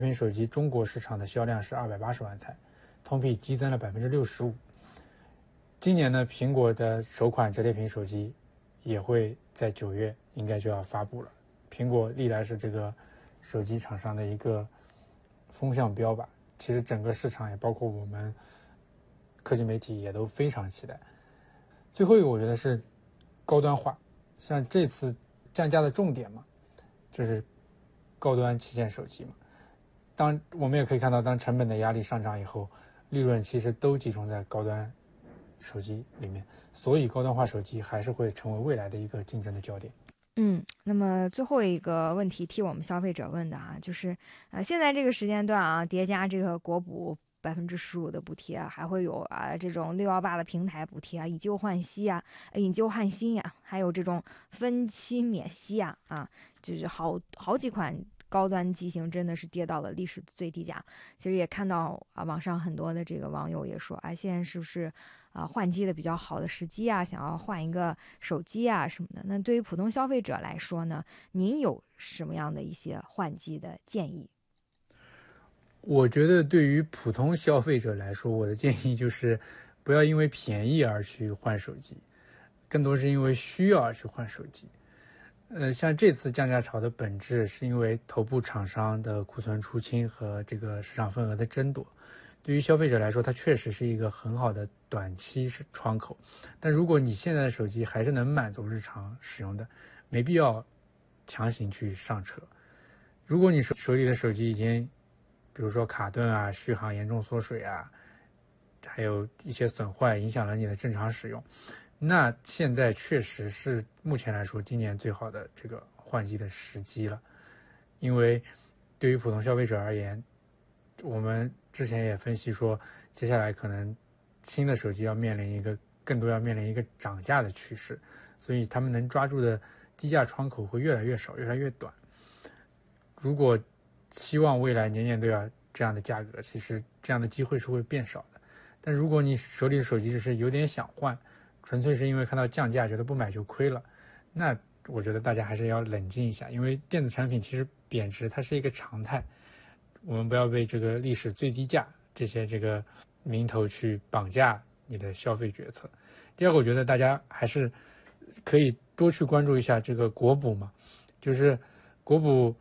屏手机中国市场的销量是280万台，同比激增了65%。今年呢，苹果的首款折叠屏手机也会在9月应该就要发布了。苹果历来是这个手机厂商的一个风向标吧，其实整个市场也包括我们科技媒体也都非常期待。最后一个我觉得是高端化，像这次降价的重点嘛，就是高端旗舰手机嘛。当我们也可以看到，当成本的压力上涨以后，利润其实都集中在高端手机里面，所以高端化手机还是会成为未来的一个竞争的焦点。 那么最后一个问题替我们消费者问的啊，就是现在这个时间段啊，叠加这个国补15%的补贴啊，还会有这种618的平台补贴啊，以旧换新啊，还有这种分期免息就是好几款高端机型真的是跌到了历史最低价。其实也看到网上很多的这个网友也说现在是不是换机的比较好的时机想要换一个手机什么的。那对于普通消费者来说呢，您有什么样的一些换机的建议？ 我觉得对于普通消费者来说，我的建议就是不要因为便宜而去换手机，更多是因为需要而去换手机。像这次降价潮的本质是因为头部厂商的库存出清和这个市场份额的争夺。对于消费者来说，它确实是一个很好的短期窗口。但如果你现在的手机还是能满足日常使用的，没必要强行去上车。如果你手里的手机已经比如说卡顿续航严重缩水还有一些损坏影响了你的正常使用，那现在确实是目前来说今年最好的这个换机的时机了。因为对于普通消费者而言，我们之前也分析说，接下来可能新的手机更多要面临一个涨价的趋势，所以他们能抓住的低价窗口会越来越少，越来越短。如果希望未来年年都要这样的价格，其实这样的机会是会变少的。但如果你手里的手机只是有点想换，纯粹是因为看到降价觉得不买就亏了，那我觉得大家还是要冷静一下，因为电子产品其实贬值它是一个常态，我们不要被这个历史最低价这个名头去绑架你的消费决策。第二个，我觉得大家还是可以多去关注一下这个国补嘛，就是国补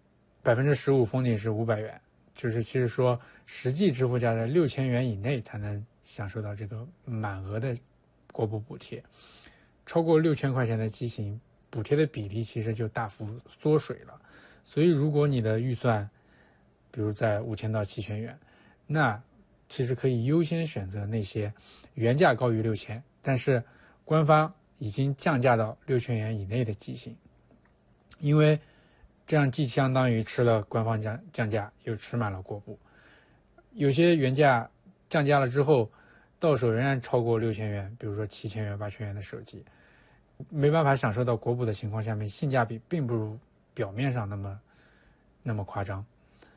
15%封顶是500元，就是其实说实际支付价在6000元以内才能享受到这个满额的国补补贴，超过6000块钱的机型，补贴的比例其实就大幅缩水了。所以如果你的预算比如在5000到7000元，那其实可以优先选择那些原价高于6000，但是官方已经降价到6000元以内的机型，因为这样既相当于吃了官方降价，又吃满了国补。有些原价降价了之后，到手仍然超过6000元，比如说7000元、8000元的手机，没办法享受到国补的情况下面，性价比并不如表面上那么夸张。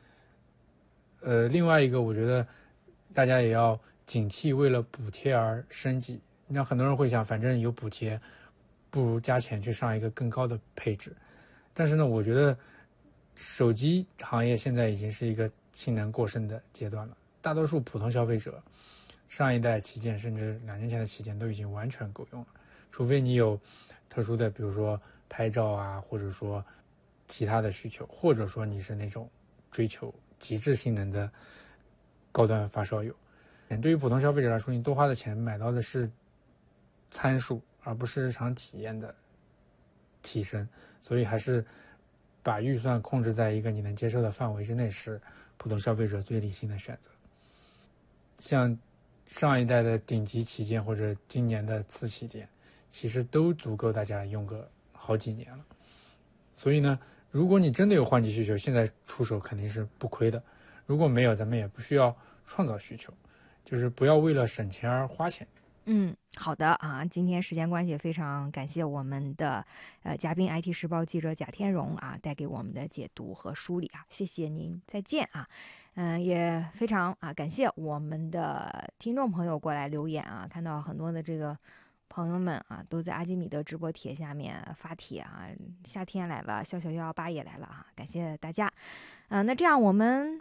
另外一个，我觉得大家也要警惕为了补贴而升级。那很多人会想，反正有补贴，不如加钱去上一个更高的配置。但是呢，我觉得手机行业现在已经是一个性能过剩的阶段了，大多数普通消费者上一代旗舰甚至2年前的旗舰都已经完全够用了，除非你有特殊的比如说拍照或者说其他的需求，或者说你是那种追求极致性能的高端发烧友。对于普通消费者来说，你多花的钱买到的是参数而不是日常体验的提升，所以还是把预算控制在一个你能接受的范围之内是普通消费者最理性的选择。像上一代的顶级旗舰或者今年的次旗舰，其实都足够大家用个好几年了。所以呢，如果你真的有换机需求，现在出手肯定是不亏的。如果没有，咱们也不需要创造需求，就是不要为了省钱而花钱。 好的今天时间关系，非常感谢我们的嘉宾 IT 时报记者贾天荣带给我们的解读和梳理谢谢您，再见也非常感谢我们的听众朋友过来留言看到很多的这个朋友们都在阿基米德直播帖下面发帖夏天来了，笑笑118也来了感谢大家。 那这样我们